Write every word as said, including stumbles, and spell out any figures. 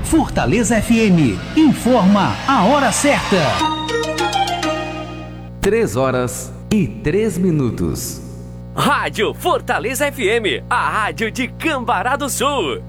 Fortaleza F M informa a hora certa. Três horas e três minutos. Rádio Fortaleza F M, a rádio de Cambará do Sul.